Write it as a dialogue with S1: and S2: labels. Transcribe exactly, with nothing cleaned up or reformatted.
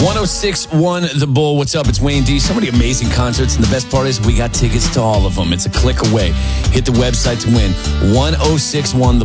S1: one oh six point one The Bull. What's up? It's Wayne D. So many amazing concerts, and the best part is we got tickets to all of them. It's a click away. Hit the website to win. one oh six point one The